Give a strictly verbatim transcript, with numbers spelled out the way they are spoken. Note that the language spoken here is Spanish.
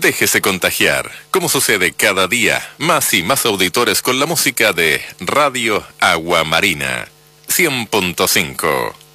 Déjese contagiar, como sucede cada día, más y más auditores con la música de Radio Agua Marina, cien punto cinco.